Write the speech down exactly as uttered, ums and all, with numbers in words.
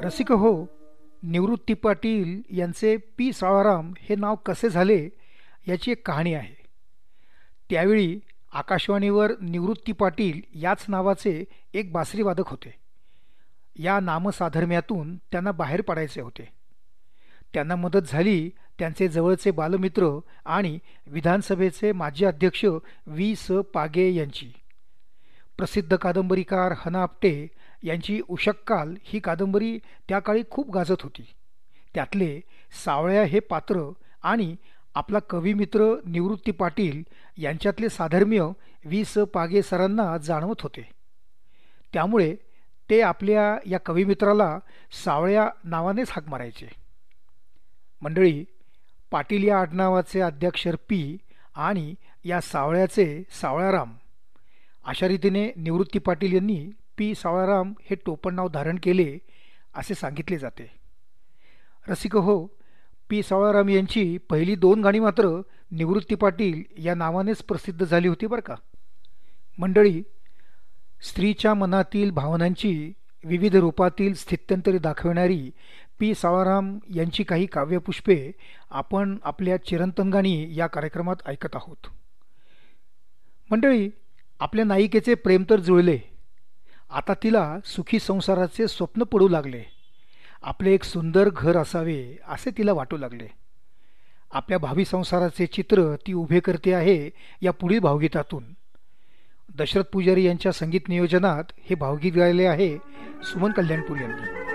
रसिक हो, निवृत्ती पाटील यांचे पी सावळाराम हे नाव कसे झाले याची एक कहाणी आहे. त्यावेळी आकाशवाणीवर निवृत्ती पाटील याच नावाचे एक बासरीवादक होते. या नामसाधर्म्यातून त्यांना बाहेर पडायचे होते. त्यांना मदत झाली त्यांचे जवळचे बालमित्र आणि विधानसभेचे माजी अध्यक्ष व्ही स पागे यांची. प्रसिद्ध कादंबरीकार हना आपटे यांची उषक्काल ही कादंबरी त्या काळी खूप गाजत होती. त्यातले सावळ्या हे पात्र आणि आपला कविमित्र निवृत्ती पाटील यांच्यातले साधर्म्य व्ही स पागे सरांना जाणवत होते. त्यामुळे ते आपल्या या कविमित्राला सावळ्या नावानेच हाक मारायचे. मंडळी, पाटील या आडनावाचे अद्याक्षर पी आणि या सावळ्याचे सावळाराम, अशा रीतीने निवृत्ती पाटील यांनी पी सावळाराम हे टोपण नाव धारण केले असे सांगितले जाते. रसिक हो, पी सावळाराम यांची पहिली दोन गाणी मात्र निवृत्ती पाटील या नावानेच प्रसिद्ध झाली होती बरं का. मंडळी, स्त्रीच्या मनातील भावनांची विविध रूपातील स्थित्यंतरे दाखविणारी पी सावळाराम यांची काही काव्यपुष्पे आपण आपल्या चिरंतन गाणी या कार्यक्रमात ऐकत आहोत. मंडळी, आपल्या नायिकेचे प्रेम तर जुळले. आता तिला सुखी संसाराचे स्वप्न पडू लागले. आपले एक सुंदर घर असावे असे तिला वाटू लागले. आपल्या भावी संसाराचे चित्र ती उभे करते आहे या पुढील भावगीतातून. दशरथ पुजारी यांच्या संगीत नियोजनात हे भावगीत गायले आहे सुमन कल्याणपूर यांनी.